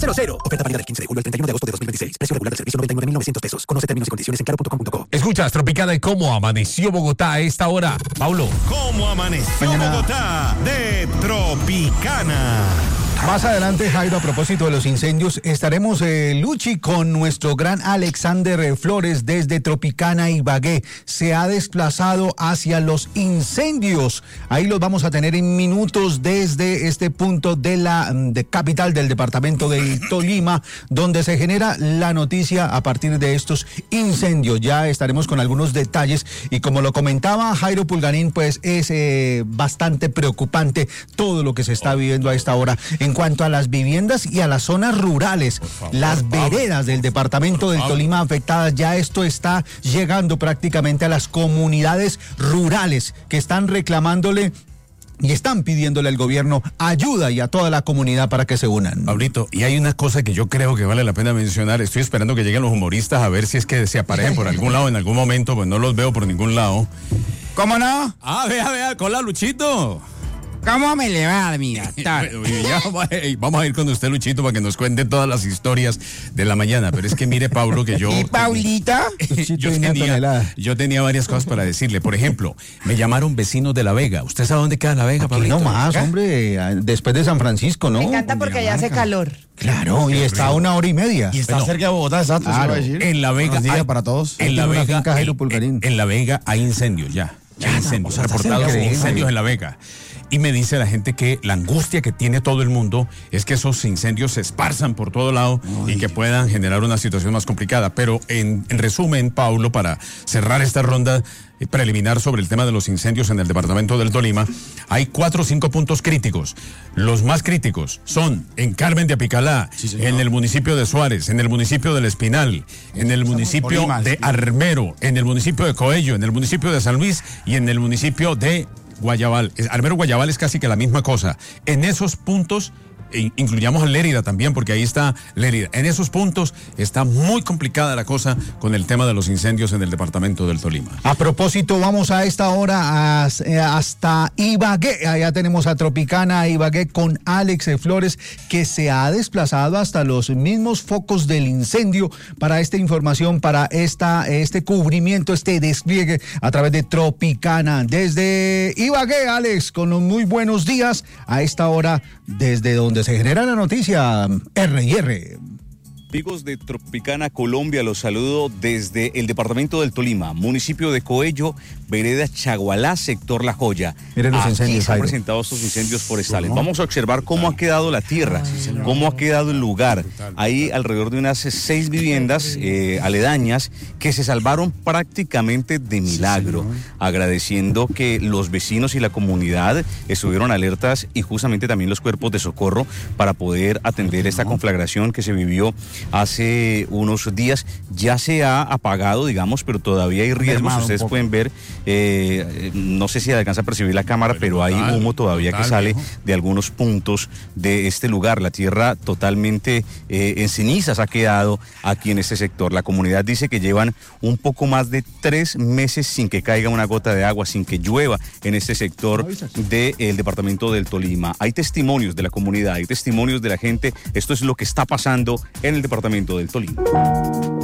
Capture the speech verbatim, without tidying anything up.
cero cero. Oferta válida del quince de julio al treinta y uno de agosto de dos mil veintiséis. Precio regular del servicio noventa y nueve mil novecientos pesos. Conoce términos y condiciones en claro punto com punto co. Escuchas Tropicana y cómo amaneció Bogotá a esta hora. Paulo. ¿Cómo amaneció Mañana... Bogotá de Tropicana? Más adelante, Jairo, a propósito de los incendios, estaremos, eh, Luchi, con nuestro gran Alexander eh, Flores desde Tropicana Ibagué. Se ha desplazado hacia los incendios. Ahí los vamos a tener en minutos desde este punto de la de capital del departamento de Tolima, donde se genera la noticia a partir de estos incendios. Ya estaremos con algunos detalles y como lo comentaba Jairo Pulgarín, pues es eh, bastante preocupante todo lo que se está viviendo a esta hora. En cuanto a las viviendas y a las zonas rurales, favor, las veredas del departamento del Tolima afectadas, ya esto está llegando prácticamente a las comunidades rurales que están reclamándole y están pidiéndole al gobierno ayuda y a toda la comunidad para que se unan. Pablito, y hay una cosa que yo creo que vale la pena mencionar. Estoy esperando que lleguen los humoristas a ver si es que se aparecen por algún lado en algún momento, pues no los veo por ningún lado. ¿Cómo no? Ah, vea, vea, con la Luchito. ¿Cómo me le va, amiga? Ya, vamos a ir con usted, Luchito, para que nos cuente todas las historias de la mañana. Pero es que mire, Paulo, que yo... ¿Y Paulita? yo, tenía, yo tenía varias cosas para decirle. Por ejemplo, me llamaron vecinos de La Vega. ¿Usted sabe dónde queda La Vega, Pablito? No más, hombre, después de San Francisco, ¿no? Me encanta porque allá hace calor. Claro, y está a una hora y media. Y está bueno, cerca de Bogotá, exacto. Claro. En La Vega... Hay, para todos. En La Vega, en, en La Vega hay incendios ya. Ya hay incendios, reportados incendios en La Vega. Y me dice la gente que la angustia que tiene todo el mundo es que esos incendios se esparzan por todo lado Uy. y que puedan generar una situación más complicada. Pero en, en resumen, Paulo, para cerrar esta ronda preliminar sobre el tema de los incendios en el departamento del Tolima, hay cuatro o cinco puntos críticos. Los más críticos son en Carmen de Apicalá, sí, en el municipio de Suárez, en el municipio del Espinal, en el municipio Tolima, de Armero, en el municipio de Coello, en el municipio de San Luis y en el municipio de Guayabal. Armero Guayabal es casi que la misma cosa. En esos puntos, incluyamos a Lérida también, porque ahí está Lérida. En esos puntos está muy complicada la cosa con el tema de los incendios en el departamento del Tolima. A propósito, vamos a esta hora hasta Ibagué. Allá tenemos a Tropicana Ibagué con Alex Flores, que se ha desplazado hasta los mismos focos del incendio para esta información, para esta, este cubrimiento, este despliegue a través de Tropicana. Desde Ibagué, Alex, con los muy buenos días a esta hora, desde donde se genera la noticia, R y R. Amigos de Tropicana Colombia, los saludo desde el departamento del Tolima, municipio de Coello, vereda Chagualá, sector La Joya. Miren los Aquí incendios, se han Jairo. presentado estos incendios forestales. Vamos a observar cómo ha quedado la tierra, cómo ha quedado el lugar. Hay alrededor de unas seis viviendas eh, aledañas que se salvaron prácticamente de milagro, agradeciendo que los vecinos y la comunidad estuvieron alertas y justamente también los cuerpos de socorro para poder atender esta conflagración que se vivió hace unos días. Ya se ha apagado, digamos, pero todavía hay riesgos. Ustedes pueden ver, eh, no sé si alcanza a percibir la cámara, pero, pero hay total, humo todavía total, que sale viejo. de algunos puntos de este lugar. La tierra totalmente eh, en cenizas ha quedado aquí en este sector. La comunidad dice que llevan un poco más de tres meses sin que caiga una gota de agua, sin que llueva en este sector del departamento del Tolima. Hay testimonios de la comunidad, hay testimonios de la gente. Esto es lo que está pasando en el departamento del Tolima.